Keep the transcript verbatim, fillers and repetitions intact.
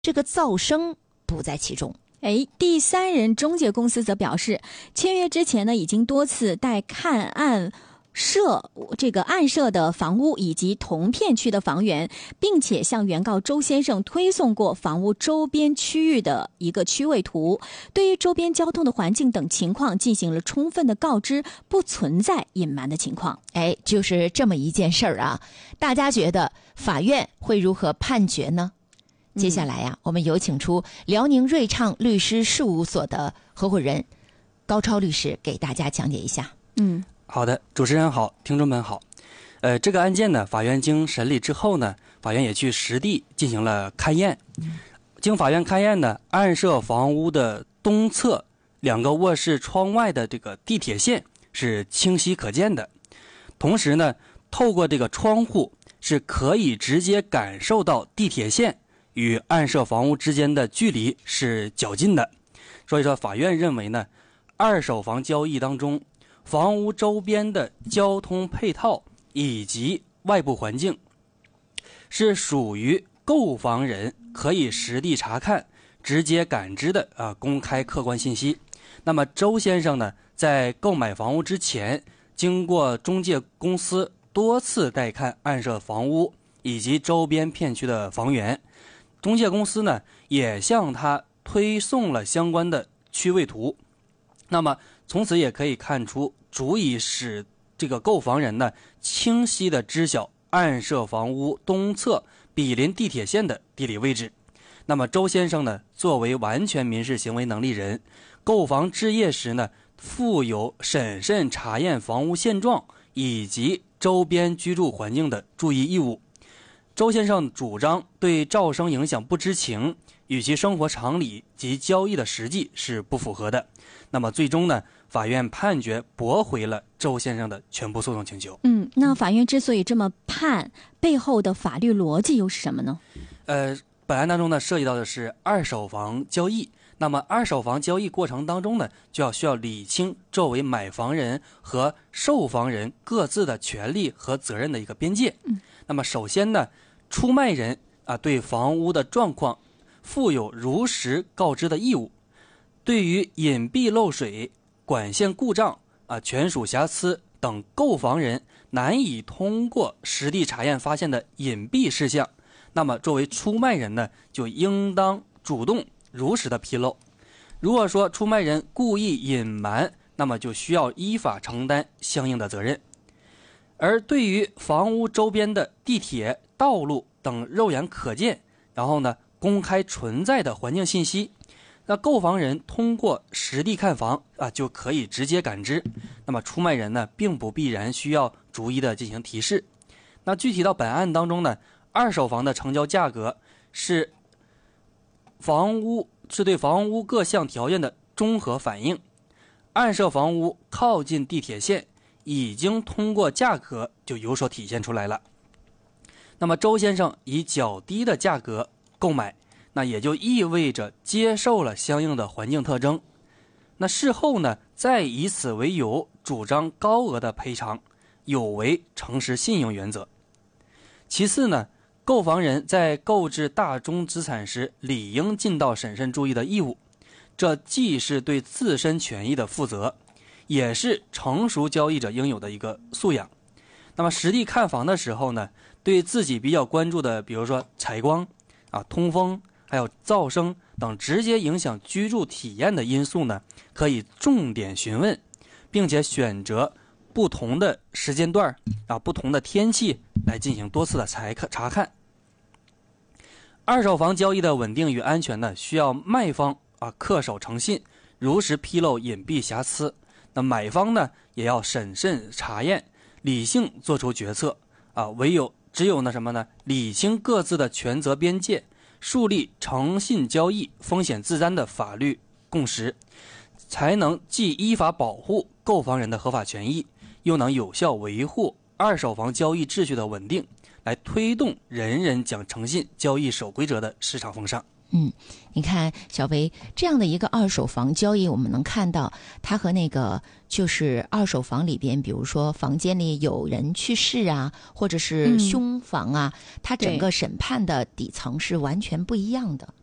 这个噪声不在其中。 哎，第三人中介公司则表示，签约之前呢，已经多次带看案涉这个案涉的房屋以及同片区的房源，并且向原告周先生推送过房屋周边区域的一个区位图，对于周边交通的环境等情况进行了充分的告知，不存在隐瞒的情况。 哎，就是这么一件事儿啊，大家觉得法院会如何判决呢？接下来呀、啊，我们有请出辽宁瑞畅律师事务所的合伙人高超律师给大家讲解一下。 嗯， 好的，主持人好，听众们好。呃，这个案件呢，法院经审理之后呢，法院也去实地进行了勘验。经法院勘验呢，案涉房屋的东侧两个卧室窗外的这个地铁线是清晰可见的，同时呢，透过这个窗户是可以直接感受到地铁线与案涉房屋之间的距离是较近的。所以说法院认为呢，二手房交易当中房屋周边的交通配套以及外部环境是属于购房人可以实地查看直接感知的啊公开客观信息。那么周先生呢，在购买房屋之前，经过中介公司多次带看案涉房屋以及周边片区的房源，中介公司呢也向他推送了相关的区位图。那么从此也可以看出，足以使这个购房人呢清晰地知晓案涉房屋东侧毗邻地铁线的地理位置。那么周先生呢，作为完全民事行为能力人，购房置业时呢，负有审慎查验房屋现状以及周边居住环境的注意义务。周先生主张对噪声影响不知情，与其生活常理及交易的实际是不符合的。那么最终呢，法院判决驳回了周先生的全部诉讼请求。 嗯，那法院之所以这么判，背后的法律逻辑又是什么呢？ 呃，本案当中呢，涉及到的是二手房交易。那么二手房交易过程当中呢，就要需要理清作为买房人和售房人各自的权利和责任的一个边界。 嗯， 那么首先呢，出卖人啊对房屋的状况负有如实告知的义务，对于隐蔽漏水、管线故障啊、权属瑕疵等购房人难以通过实地查验发现的隐蔽事项，那么作为出卖人呢，就应当主动如实的披露。如果说出卖人故意隐瞒，那么就需要依法承担相应的责任。而对于房屋周边的地铁、道路等肉眼可见，然后呢公开存在的环境信息，那购房人通过实地看房啊，就可以直接感知。那么出卖人呢，并不必然需要逐一的进行提示。那具体到本案当中呢，二手房的成交价格是房屋是对房屋各项条件的综合反映。案涉房屋靠近地铁线，已经通过价格就有所体现出来了。那么周先生以较低的价格购买，那也就意味着接受了相应的环境特征。那事后呢，再以此为由主张高额的赔偿，有违诚实信用原则。其次呢，购房人在购置大宗资产时理应尽到审慎注意的义务，这既是对自身权益的负责，也是成熟交易者应有的一个素养。那么实地看房的时候呢，对自己比较关注的，比如说采光啊、通风还有噪声等直接影响居住体验的因素呢，可以重点询问，并且选择不同的时间段啊、不同的天气来进行多次的查看查看。二手房交易的稳定与安全呢，需要卖方啊恪守诚信，如实披露隐蔽瑕疵。那买方呢，也要审慎查验，理性做出决策啊。唯有只有那什么呢，理清各自的权责边界，树立诚信交易、风险自担的法律共识，才能既依法保护购房人的合法权益，又能有效维护二手房交易秩序的稳定，来推动人人讲诚信、交易守规则的市场风尚。 嗯，你看小薇这样的一个二手房交易，我们能看到它和那个就是二手房里边，比如说房间里有人去世啊，或者是凶房啊，嗯、它整个审判的底层是完全不一样的。